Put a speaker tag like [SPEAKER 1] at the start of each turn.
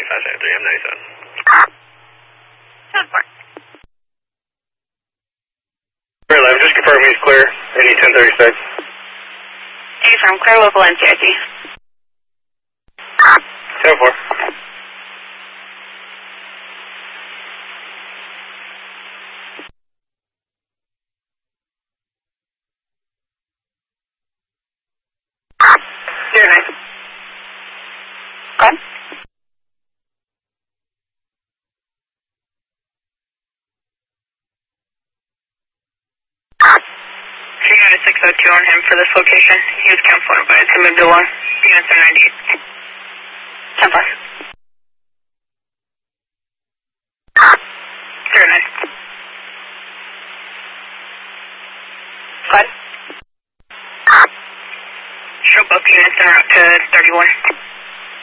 [SPEAKER 1] 573, I'm 97.
[SPEAKER 2] 10-4.
[SPEAKER 1] Clear 11, just confirm he's clear. Any 1036.
[SPEAKER 2] From clear local NCIC.
[SPEAKER 1] 10-4.
[SPEAKER 2] Zero 9. Go ahead. She got a 602 on him for this location. He was count phone advised to move to 1. Units are 98.